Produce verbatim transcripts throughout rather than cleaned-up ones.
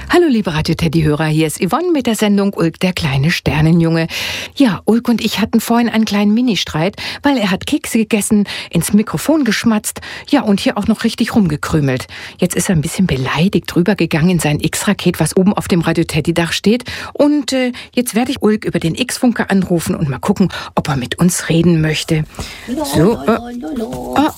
Hallo liebe Radio-Teddy-Hörer, hier ist Yvonne mit der Sendung Ulk, der kleine Sternenjunge. Ja, Ulk und ich hatten vorhin einen kleinen Ministreit, weil er hat Kekse gegessen, ins Mikrofon geschmatzt, ja und hier auch noch richtig rumgekrümelt. Jetzt ist er ein bisschen beleidigt drüber gegangen in sein X-Raket, was oben auf dem Radio-Teddy-Dach steht. Und äh, jetzt werde ich Ulk über den X-Funker anrufen und mal gucken, ob er mit uns reden möchte. So, äh, ah,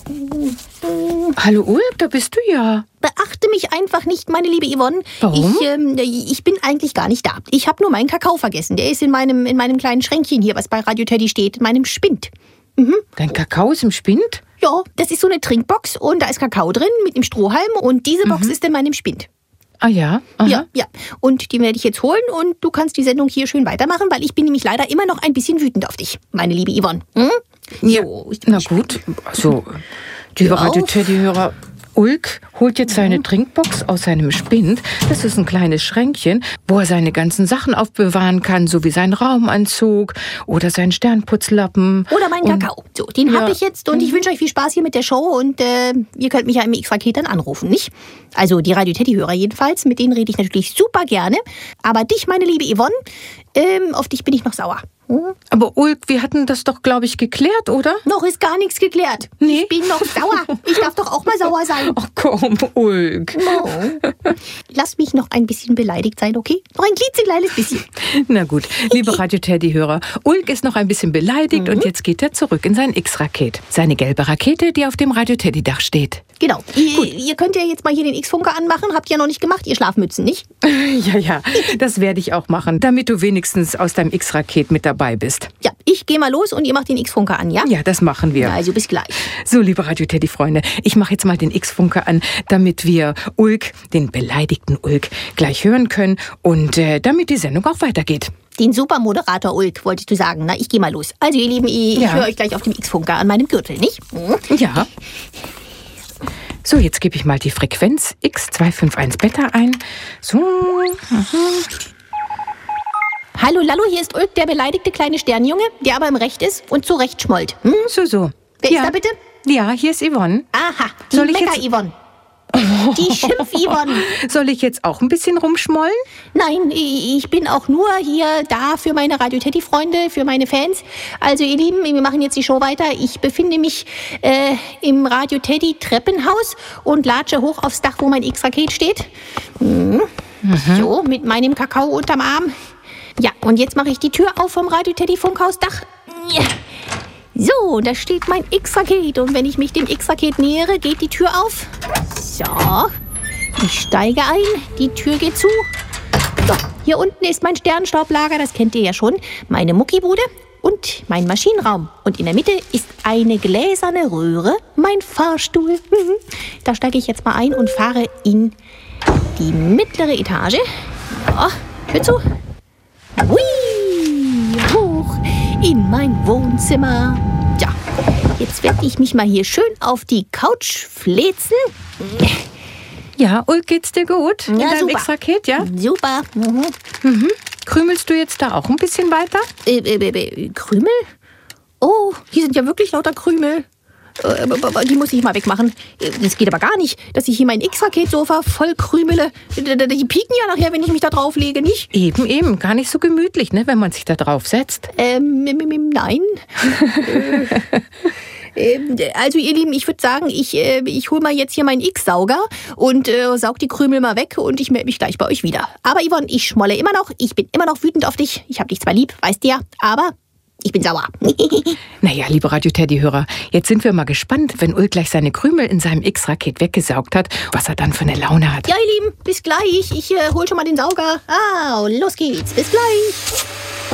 hallo Ulk, da bist du ja. Beachte mich einfach nicht, meine liebe Yvonne. Warum? Ich, ähm, ich bin eigentlich gar nicht da. Ich habe nur meinen Kakao vergessen. Der ist in meinem, in meinem kleinen Schränkchen hier, was bei Radio Teddy steht, in meinem Spind. Mhm. Dein Kakao ist im Spind? Ja, das ist so eine Trinkbox und da ist Kakao drin mit einem Strohhalm und diese Box Mhm. ist in meinem Spind. Ah ja? Aha. Ja, ja. Und die werde ich jetzt holen und du kannst die Sendung hier schön weitermachen, weil ich bin nämlich leider immer noch ein bisschen wütend auf dich, meine liebe Yvonne. Hm? Ja, So, na gut. Also, liebe Hör auf. Radio-Teddy-Hörer, Ulk holt jetzt seine Trinkbox aus seinem Spind. Das ist ein kleines Schränkchen, wo er seine ganzen Sachen aufbewahren kann, so wie seinen Raumanzug oder seinen Sternputzlappen. Oder meinen Und- Kakao. So, den Ja. habe ich jetzt und ich wünsche euch viel Spaß hier mit der Show und äh, ihr könnt mich ja im X-Raket dann anrufen, nicht? Also die Radio-Teddy-Hörer jedenfalls, mit denen rede ich natürlich super gerne. Aber dich, meine liebe Yvonne, ähm, auf dich bin ich noch sauer. Hm? Aber Ulk, wir hatten das doch, glaube ich, geklärt, oder? Noch ist gar nichts geklärt. Nee. Ich bin noch sauer. Ich darf doch auch mal sauer sein. Ach komm, Ulk. Oh. Lass mich noch ein bisschen beleidigt sein, okay? Noch ein klitzekleines bisschen. Na gut, liebe Radio-Teddy-Hörer, Ulk ist noch ein bisschen beleidigt und jetzt geht er zurück in sein X-Raket. Seine gelbe Rakete, die auf dem Radio-Teddy-Dach steht. Genau. Ihr, ihr könnt ja jetzt mal hier den X-Funker anmachen. Habt ihr ja noch nicht gemacht, ihr Schlafmützen, nicht? Ja, ja, das werde ich auch machen, damit du wenigstens aus deinem X-Raket mit dabei bist. Ja, ich gehe mal los und ihr macht den X-Funker an, ja? Ja, das machen wir. Also bis gleich. So, liebe Radio-Teddy-Freunde, ich mache jetzt mal den X-Funker an, damit wir Ulk, den beleidigten Ulk, gleich hören können und äh, damit die Sendung auch weitergeht. Den Supermoderator Ulk, wolltest du sagen. Na, ich gehe mal los. Also, ihr Lieben, ich Ja. höre euch gleich auf dem X-Funker an meinem Gürtel, nicht? Hm? Ja. So, jetzt gebe ich mal die Frequenz X zwei fünf eins Beta ein. So. Mhm. Hallo, Lallo, hier ist Ulk, der beleidigte kleine Sternjunge, der aber im Recht ist und zu Recht schmollt. Hm? So, so. Wer ja. ist da bitte? Ja, hier ist Yvonne. Aha, die Soll ich jetzt- Mecker-Yvonne. Die Schimpf-Yvonne. Soll ich jetzt auch ein bisschen rumschmollen? Nein, ich bin auch nur hier da für meine Radio-Teddy-Freunde, für meine Fans. Also ihr Lieben, wir machen jetzt die Show weiter. Ich befinde mich äh, im Radio-Teddy-Treppenhaus und latsche hoch aufs Dach, wo mein X-Raket steht. Mhm. So, mit meinem Kakao unterm Arm. Ja, und jetzt mache ich die Tür auf vom Radio-Teddy-Funkhausdach. Ja. So, da steht mein X-Raket und wenn ich mich dem X-Raket nähere, geht die Tür auf. So, ich steige ein, die Tür geht zu. So, hier unten ist mein Sternstaublager, das kennt ihr ja schon, meine Muckibude und mein Maschinenraum. Und in der Mitte ist eine gläserne Röhre, mein Fahrstuhl. Mhm. Da steige ich jetzt mal ein und fahre in die mittlere Etage. Ja, Tür zu. Hui, hoch in mein Wohnzimmer. Ja, jetzt werde ich mich mal hier schön auf die Couch fläzen. Ja, Ulk, geht's dir gut? In Ja, deinem super. X-Raket, ja? Super. Mhm. Krümelst du jetzt da auch ein bisschen weiter? Äh, äh, äh, Krümel? Oh, hier sind ja wirklich lauter Krümel. Äh, aber- aber die muss ich mal wegmachen. Äh, Das geht aber gar nicht, dass ich hier mein X-Raket-Sofa voll krümele. D- d- Die pieken ja nachher, wenn ich mich da drauflege, nicht? Eben, eben. Gar nicht so gemütlich, ne, wenn man sich da drauf setzt. Ähm, m- m- m- nein. äh, ähm, also ihr Lieben, ich würde sagen, ich, äh, ich hole mal jetzt hier meinen X-Sauger und äh, saug die Krümel mal weg und ich melde mich gleich bei euch wieder. Aber Yvonne, ich schmolle immer noch. Ich bin immer noch wütend auf dich. Ich habe dich zwar lieb, weißt du ja, aber ich bin sauer. Naja, liebe Radio-Teddy-Hörer, jetzt sind wir mal gespannt, wenn Ulk gleich seine Krümel in seinem X-Raket weggesaugt hat, was er dann für eine Laune hat. Ja, ihr Lieben, bis gleich. Ich äh, hol schon mal den Sauger. Ah, los geht's. Bis gleich.